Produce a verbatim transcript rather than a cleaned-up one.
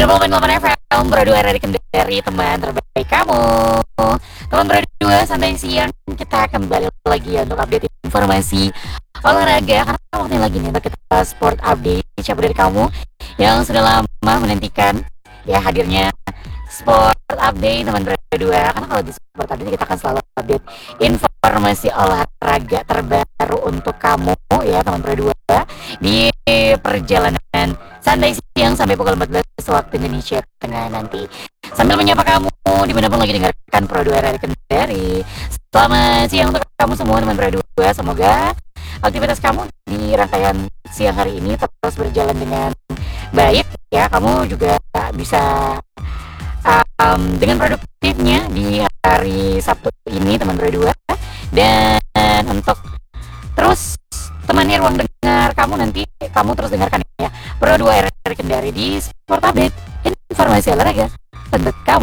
sembilan puluh delapan F M, Pro dua R R Kendari, teman terbaik kamu. Teman Pro dua, santai siang kita kembali lagi ya untuk update informasi olahraga. Karena waktunya lagi nih untuk kita sport update. Siapa dari kamu yang sudah lama menantikan ya hadirnya sport update teman Pro dua. Karena kalau di sport update kita akan selalu update informasi olahraga terbaru untuk kamu ya teman Pro dua di perjalanan santai siang sampai pukul empat belas waktu Indonesia Tengah nanti. Sambil menyapa kamu dimanapun lagi dengarkan Pro dua R R Kendari. Selamat siang untuk kamu semua teman Pro dua. Semoga aktivitas kamu di rangkaian siang hari ini terus berjalan dengan baik ya. Kamu juga bisa um, dengan produktifnya di hari Sabtu ini teman Pro dua. Dan untuk terus temani ruang dengar kamu nanti, kamu terus dengarkan ya Pro dua R R Kendari di Sport Update, informasi olahraga untuk kamu.